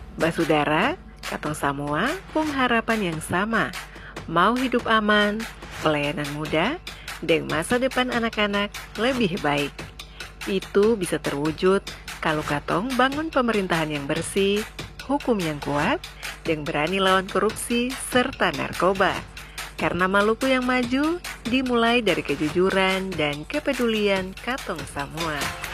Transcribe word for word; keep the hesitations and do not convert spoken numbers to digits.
Basudara, katong Samoa, pung harapan yang sama. Mau hidup aman, pelayanan mudah, dan masa depan anak-anak lebih baik. Itu bisa terwujud kalau katong bangun pemerintahan yang bersih, hukum yang kuat, dan berani lawan korupsi serta narkoba. Karena Maluku yang maju dimulai dari kejujuran dan kepedulian katong Samoa.